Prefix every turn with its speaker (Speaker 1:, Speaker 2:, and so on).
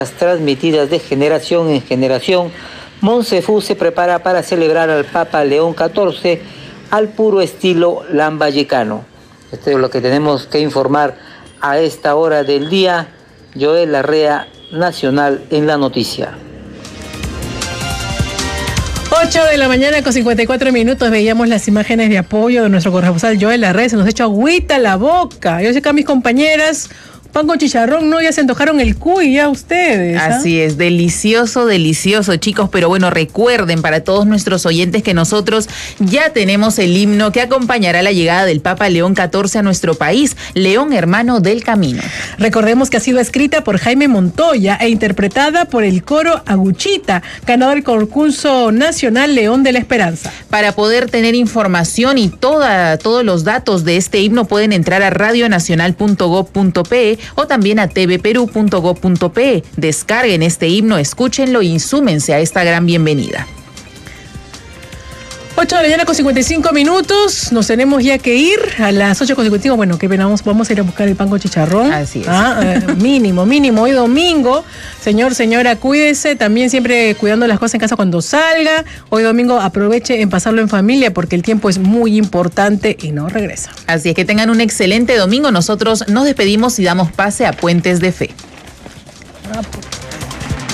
Speaker 1: transmitidas de generación en generación, Monsefú se prepara para celebrar al Papa León XIV al puro estilo lambayecano. Esto es lo que tenemos que informar a esta hora del día. Joel Larrea, Nacional en la Noticia.
Speaker 2: 8 de la mañana con 54 minutos veíamos las imágenes de apoyo de nuestro corresponsal Joel Larrea. Se nos ha hecho agüita la boca. Yo sé que a mis compañeras, pan con chicharrón, no, ya se antojaron el cuy, ya ustedes.
Speaker 3: Así es, delicioso, delicioso, chicos. Pero bueno, recuerden para todos nuestros oyentes que nosotros ya tenemos el himno que acompañará la llegada del Papa León XIV a nuestro país, León Hermano del Camino.
Speaker 2: Recordemos que ha sido escrita por Jaime Montoya e interpretada por el coro Aguchita, ganador del concurso nacional León de la Esperanza.
Speaker 3: Para poder tener información y todos los datos de este himno pueden entrar a radionacional.gov.pe o también a tvperú.gov.pe. Descarguen este himno, escúchenlo y súmense a esta gran bienvenida.
Speaker 2: 8 de la mañana con 55 minutos, nos tenemos ya que ir a las 8:55. Bueno, que vamos a ir a buscar el pan con chicharrón.
Speaker 3: Así es.
Speaker 2: Mínimo, hoy domingo. Señor, señora, cuídese, también siempre cuidando las cosas en casa cuando salga. Hoy domingo aproveche en pasarlo en familia porque el tiempo es muy importante y no regresa.
Speaker 3: Así es, que tengan un excelente domingo. Nosotros nos despedimos y damos pase a Puentes de Fe.
Speaker 2: Pues.